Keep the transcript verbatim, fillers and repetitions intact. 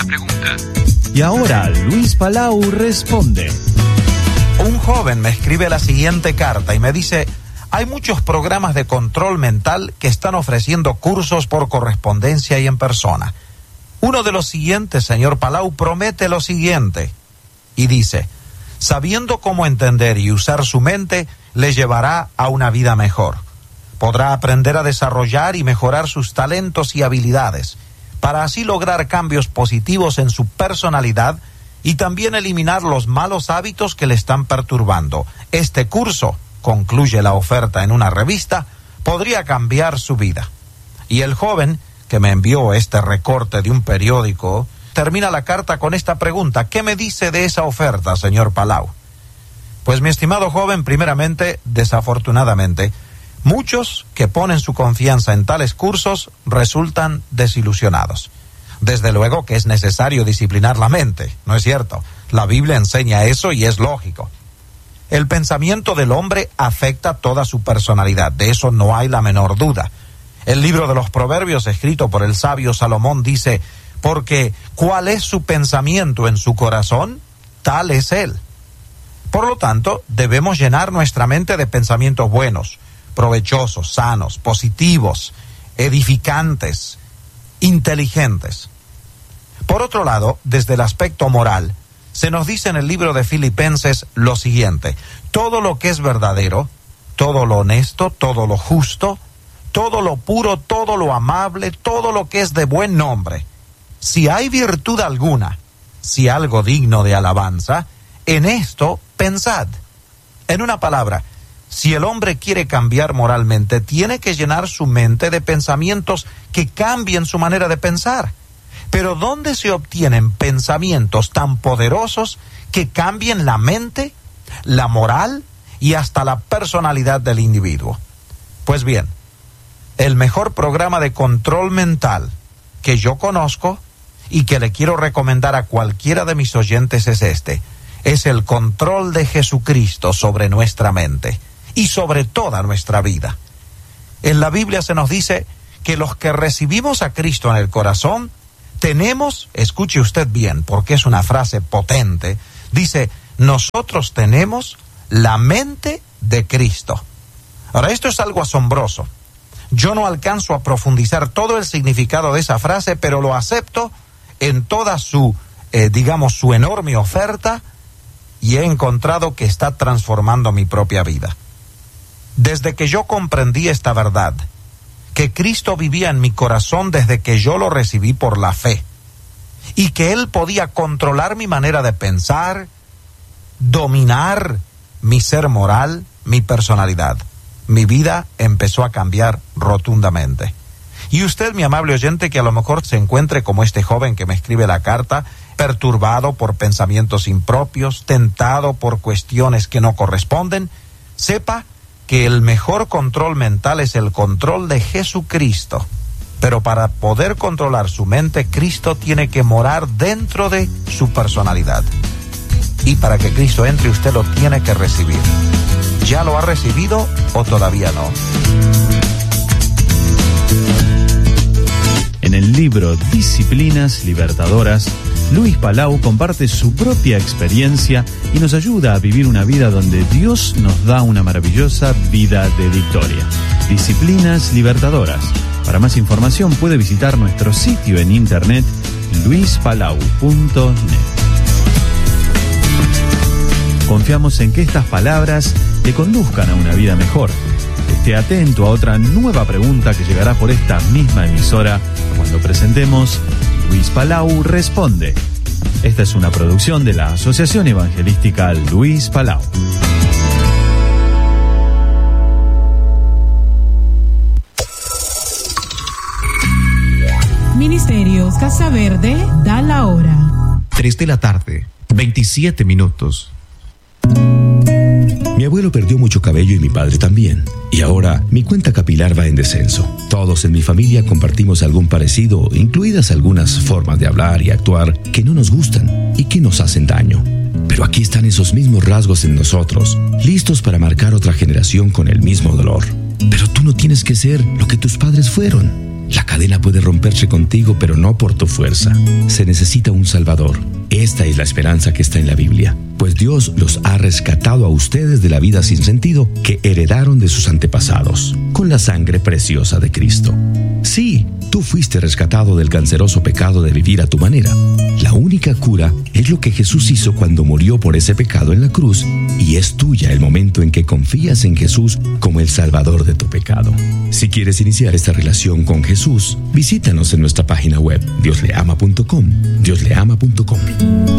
pregunta. Y ahora Luis Palau responde. Un joven me escribe la siguiente carta y me dice: hay muchos programas de control mental que están ofreciendo cursos por correspondencia y en persona. Uno de los siguientes, señor Palau, promete lo siguiente y dice: sabiendo cómo entender y usar su mente, le llevará a una vida mejor. Podrá aprender a desarrollar y mejorar sus talentos y habilidades, para así lograr cambios positivos en su personalidad y también eliminar los malos hábitos que le están perturbando. Este curso, concluye la oferta en una revista, podría cambiar su vida. Y el joven que me envió este recorte de un periódico termina la carta con esta pregunta: ¿qué me dice de esa oferta, señor Palau? Pues, mi estimado joven, primeramente, desafortunadamente, muchos que ponen su confianza en tales cursos resultan desilusionados. Desde luego que es necesario disciplinar la mente, ¿no es cierto? La Biblia enseña eso y es lógico. El pensamiento del hombre afecta toda su personalidad, de eso no hay la menor duda. El libro de los Proverbios, escrito por el sabio Salomón, dice: porque ¿cuál es su pensamiento en su corazón? Tal es él. Por lo tanto, debemos llenar nuestra mente de pensamientos buenos, provechosos, sanos, positivos, edificantes, inteligentes. Por otro lado, desde el aspecto moral, se nos dice en el libro de Filipenses lo siguiente: todo lo que es verdadero, todo lo honesto, todo lo justo, todo lo puro, todo lo amable, todo lo que es de buen nombre, si hay virtud alguna, si algo digno de alabanza, en esto pensad. En una palabra, si el hombre quiere cambiar moralmente, tiene que llenar su mente de pensamientos que cambien su manera de pensar. Pero ¿dónde se obtienen pensamientos tan poderosos que cambien la mente, la moral y hasta la personalidad del individuo? Pues bien, el mejor programa de control mental que yo conozco y que le quiero recomendar a cualquiera de mis oyentes es este: es el control de Jesucristo sobre nuestra mente y sobre toda nuestra vida. En la Biblia se nos dice que los que recibimos a Cristo en el corazón tenemos, escuche usted bien, porque es una frase potente, dice: nosotros tenemos la mente de Cristo. Ahora, esto es algo asombroso. Yo no alcanzo a profundizar todo el significado de esa frase, pero lo acepto en toda su, eh, digamos, su enorme oferta, y he encontrado que está transformando mi propia vida. Desde que yo comprendí esta verdad, que Cristo vivía en mi corazón desde que yo lo recibí por la fe, y que Él podía controlar mi manera de pensar, dominar mi ser moral, mi personalidad, mi vida empezó a cambiar rotundamente. Y usted, mi amable oyente, que a lo mejor se encuentre como este joven que me escribe la carta, perturbado por pensamientos impropios, tentado por cuestiones que no corresponden, sepa que el mejor control mental es el control de Jesucristo. Pero para poder controlar su mente, Cristo tiene que morar dentro de su personalidad. Y para que Cristo entre, usted lo tiene que recibir. ¿Ya lo ha recibido o todavía no? En el libro Disciplinas Libertadoras, Luis Palau comparte su propia experiencia y nos ayuda a vivir una vida donde Dios nos da una maravillosa vida de victoria. Disciplinas Libertadoras. Para más información puede visitar nuestro sitio en internet luis palau punto net. Confiamos en que estas palabras te conduzcan a una vida mejor. Esté atento a otra nueva pregunta que llegará por esta misma emisora cuando presentemos Luis Palau Responde. Esta es una producción de la Asociación Evangelística Luis Palau. Ministerios Casa Verde da la hora. tres de la tarde, veintisiete minutos. Mi abuelo perdió mucho cabello y mi padre también. Y ahora mi cuenta capilar va en descenso. Todos en mi familia compartimos algún parecido, incluidas algunas formas de hablar y actuar que no nos gustan y que nos hacen daño. Pero aquí están esos mismos rasgos en nosotros, listos para marcar otra generación con el mismo dolor. Pero tú no tienes que ser lo que tus padres fueron. La cadena puede romperse contigo, pero no por tu fuerza. Se necesita un Salvador. Esta es la esperanza que está en la Biblia, pues Dios los ha rescatado a ustedes de la vida sin sentido que heredaron de sus antepasados, con la sangre preciosa de Cristo. Sí, tú fuiste rescatado del canceroso pecado de vivir a tu manera. La única cura es lo que Jesús hizo cuando murió por ese pecado en la cruz, y es tuya el momento en que confías en Jesús como el Salvador de tu pecado. Si quieres iniciar esta relación con Jesús, visítanos en nuestra página web dios le ama punto com, dios le ama punto com.